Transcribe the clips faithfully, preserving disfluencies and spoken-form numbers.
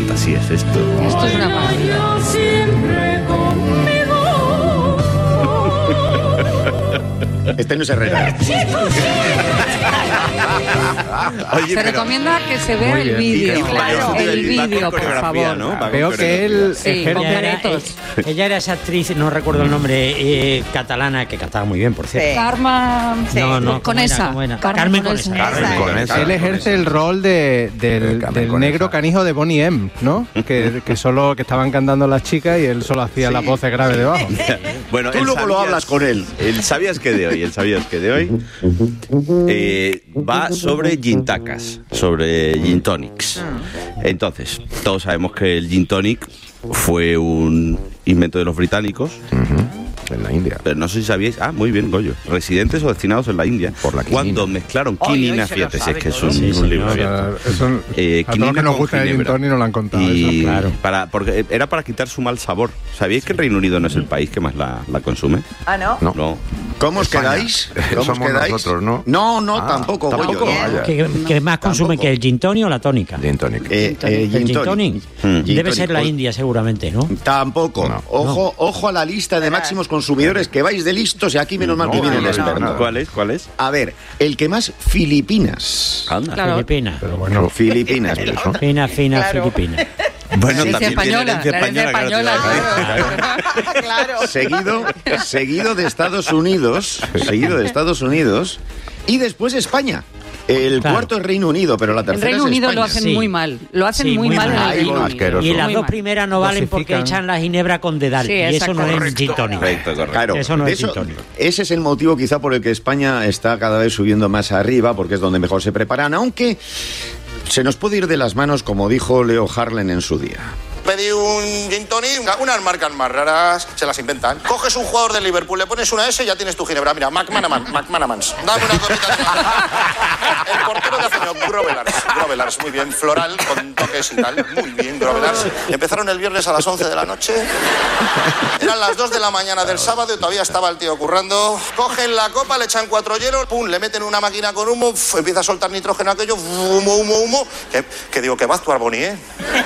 fantasía es esto? Esto es una maravilla. Este no es Herrera. Oye, Se pero- recomienda que se vea Muy el bien. vídeo. Claro, El va con vídeo, por coreografía, favor. ¿no? Va con Veo que él coreografía. Sí, ejerce- con Ella era, caretos. ella era esa actriz, no recuerdo el nombre, eh, catalana, que cantaba muy bien, por cierto. Karma. No, no, con ¿cómo era? esa. ¿Cómo era? Carmen Conesa. Carmen Conesa. Él ejerce el rol de, del, Carmen del Conesa. negro canijo de Bonnie M, ¿no? Que, que solo que estaban cantando las chicas y él solo hacía las voces graves debajo. Bueno, Tú el luego lo sabías- hablas con él. El sabías que de hoy, el sabías que de hoy eh, va sobre gin tacas, sobre gin tonics. Entonces, todos sabemos que el gin tonic fue un invento de los británicos. En la India. Pero no sé si sabíais, ah, muy bien, Goyo, residentes o destinados en la India, Por la quinina. cuando mezclaron Ay, quinina, hoy se lo fíjate, si sabe es que es todo. un, Sí, un señor. libro, O fíjate. sea, eso, Eh, a todos quinina que nos con gusta el gin ginebra. tonic nos lo han contado. Y eso. claro. para, porque era para quitar su mal sabor. ¿Sabíais que el Reino Unido no es el país que más la, la consume? Ah, ¿no? No. No. ¿Cómo os España. quedáis? ¿Cómo os Somos quedáis? nosotros, ¿no? No, no, Ah, tampoco, tampoco. Goyo, no. Vaya. ¿Qué, qué más consume Tampoco. que el gin tonic o la tónica? Gin tonic. Eh, eh, el gin gin tonic. tonic. Mm. Gin Debe tonic. ser la Pues, India seguramente, ¿no? Tampoco. No. Ojo, ojo a la lista de máximos consumidores, que vais de listos y aquí menos mal que No, viene el no, no, experto. no. ¿Cuál es? ¿Cuál es? A ver, el que más Filipinas. Anda. Claro. Filipina. Pero bueno, Filipinas. Fina, fina, Claro. Filipina. Bueno, Sí, sí, también tiene española, herencia la herencia española, claro, española, te iba a decir. Claro. Seguido, seguido de Estados Unidos, seguido de Estados Unidos y después España. El Claro. cuarto es Reino Unido, pero la En tercera Reino es Unido España. lo hacen Sí. muy mal. Lo hacen Sí, muy, muy mal en mal. el Ay, Reino bueno, Unido. asqueroso. Y las Muy dos mal. primeras no valen porque Dosifican. echan la ginebra con dedal. Sí, y eso exacto. no es Correcto. gin tonic. Correcto, correcto. Claro, Eso no de es eso- gin tonic. ese es el motivo quizá por el que España está cada vez subiendo más arriba, porque es donde mejor se preparan, aunque se nos puede ir de las manos, como dijo Leo Harlem en su día. Pedí un gin tonic, unas marcas más raras, se las inventan. Coges un jugador de Liverpool, le pones una S y ya tienes tu ginebra. Mira, McManaman, McManamans. Dame una copita de... El portero de hace años, Grovelars. Grovelars, muy bien, floral, con toques y tal. Muy bien, Grovelars. Empezaron el viernes a las once de la noche. Eran las dos de la mañana del sábado y todavía estaba el tío currando. Cogen la copa, le echan cuatro hielos, pum, le meten una máquina con humo, uf, empieza a soltar nitrógeno aquello, humo, humo, humo. Que, que digo, que va a actuar Bonnie, ¿eh?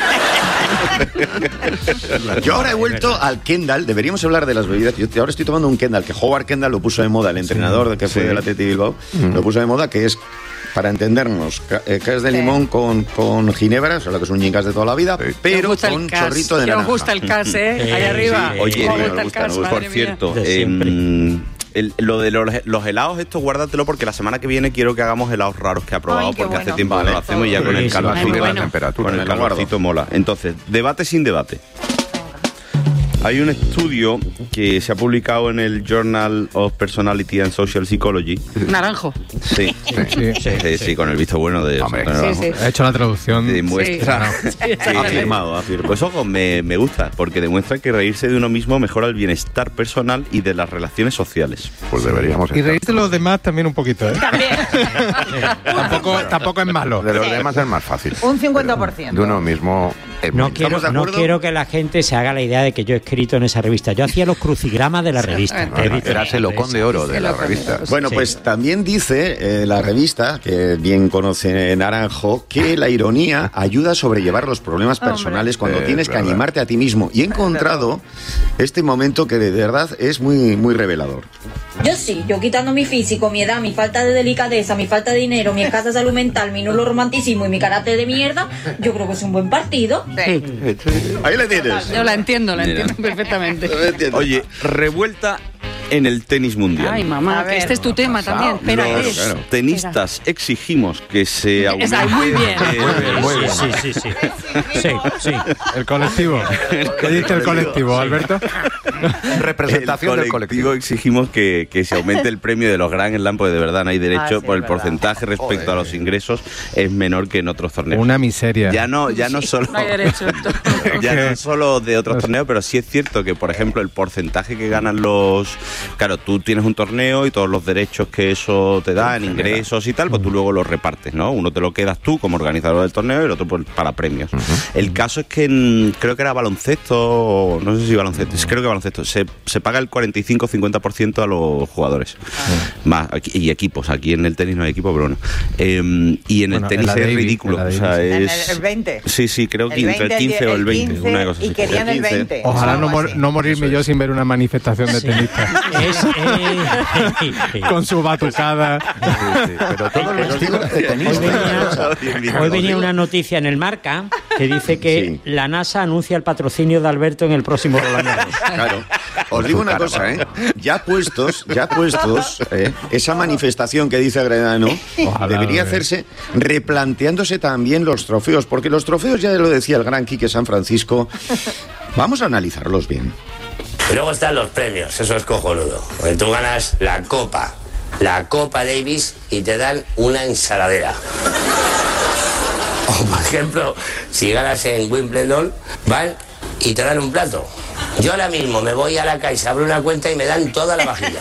Yo ahora he vuelto al Kendall, deberíamos hablar de las bebidas. Yo ahora estoy tomando un Kendall, que Howard Kendall lo puso de moda, el entrenador que fue Sí. del Athletic Bilbao, lo puso de moda, que es, para entendernos, ca- eh, cas de Sí. limón con, con ginebra, o sea, lo que es un gincas de toda la vida, Sí. Que pero os gusta el con cas, chorrito de que os naranja. gusta el cas, ¿eh? Sí, Ahí arriba. sí. Oye, Os me gusta el gusta, cas, me gusta. por madre cierto, De siempre. em, el- lo de los, los helados estos, guárdatelo porque la semana que viene quiero que hagamos helados raros que ha probado, Ay, qué porque hace bueno. tiempo que no lo hacemos y ya con el Buenísimo. calorcito, Muy bueno. La temperatura. con el Me lo guardo. calorcito mola. Entonces, debate sin debate. Hay un estudio que se ha publicado en el Journal of Personality and Social Psychology. mía. Naranjo. Sí, sí. sí, sí, sí, con el visto bueno de Hombre. Antonio Sí, Naranjo. sí. He hecho la traducción. Demuestra. Sí. Sí, afirmado, afirmado. Pues ojo, me, me gusta, porque demuestra que reírse de uno mismo mejora el bienestar personal y de las relaciones sociales. Pues deberíamos Y estar. reírse de los demás también un poquito, ¿eh? También. tampoco, tampoco es malo. De los demás es más fácil. Un cincuenta por ciento. De uno mismo es No muy quiero, de no acuerdo? quiero que la gente se haga la idea de que yo he escrito en esa revista. Yo hacía los crucigramas de la revista. Ah, difícil. Eras el ocón de oro de la revista. Bueno, Sí. pues también dice eh, la revista, que bien conoce Naranjo, que la ironía ayuda a sobrellevar los problemas Hombre. personales cuando Es tienes que verdad. animarte a ti mismo. Y he encontrado este momento que de verdad es muy, muy revelador. Yo sí, yo quitando mi físico, mi edad, mi falta de delicadeza, mi falta de dinero, mi escasa salud mental, mi nulo romanticismo y mi carácter de mierda, yo creo que es un buen partido. Sí. Ahí le tienes. Yo la entiendo, la Mira. entiendo perfectamente. Oye, revuelta en el tenis mundial. Ay, mamá, A que ver. este es tu tema también. Espera, Los es. tenistas exigimos que se aumente... Esa, muy bien. el- Muy bien. Sí, sí, sí. Sí, sí. El colectivo. ¿Qué dice el colectivo, Alberto? Representación el del colectivo. exigimos que, que se aumente el premio de los Grand Slam, porque de verdad no hay derecho, Ah, sí, por el es verdad. porcentaje respecto a los ingresos es menor que en otros torneos. Una miseria. Ya no, ya no solo... No hay derecho. Ya no solo de otros No sé. torneos, pero sí es cierto que, por ejemplo, el porcentaje que ganan los claro, tú tienes un torneo y todos los derechos que eso te da en ingresos y tal, pues tú luego los repartes, ¿no? Uno te lo quedas tú como organizador del torneo y el otro pues, para premios. Uh-huh. El caso es que en, creo que era baloncesto, no sé si baloncesto, creo que baloncesto, se, se paga el cuarenta y cinco a cincuenta por ciento a los jugadores. Uh-huh. Más, y equipos, aquí en el tenis no hay equipo, pero bueno. Eh, y en bueno, el tenis en es Davis, ridículo. O sea, en es, el, el veinte. Sí, sí, creo que el entre el quince o el veinte, quince, una cosa así. Y querían el veinte. Ojalá no, mor- no morirme yo sin ver una manifestación de tenistas. Es, eh, Con su batucada. Sí, sí, pero todos los Digo, de tenistas. Hoy venía, hoy venía una noticia en el Marca que dice que Sí. la NASA anuncia el patrocinio de Alberto en el próximo Roland Garros. Claro. Os digo una cosa, ¿eh? Ya puestos, ya puestos, ¿eh? Esa manifestación que dice Agredano Ojalá, debería eh. hacerse replanteándose también los trofeos, porque los trofeos, ya lo decía el gran Quique San Francisco, vamos a analizarlos bien. Y luego están los premios, eso es cojonudo. Porque tú ganas la Copa, la Copa Davis y te dan una ensaladera. O por ejemplo, si ganas en Wimbledon, van y te dan un plato. Yo ahora mismo me voy a la Caixa, abro una cuenta y me dan toda la vajilla.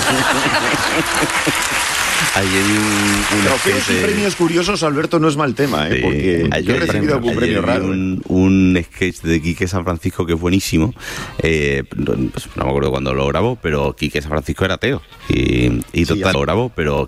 Hay un, un Trofeos y sketch de- premios curiosos, Alberto, no es mal tema, ¿eh? Sí. Porque Ayer- yo he recibido algún ayer premio vi raro. ¿eh? Un, un sketch de Quique San Francisco que es buenísimo. Eh, no, pues no me acuerdo cuándo lo grabó, pero Quique San Francisco era ateo. Y, y total, así- lo grabó, pero